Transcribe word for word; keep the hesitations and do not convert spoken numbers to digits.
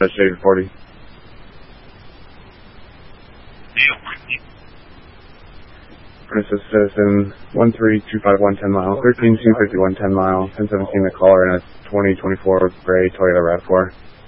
Shade forty. Princess Citizen, one three two five one ten mile, thirteen two fifty one ten mile, ten seventeen the caller in a twenty twenty-four gray Toyota RAV four.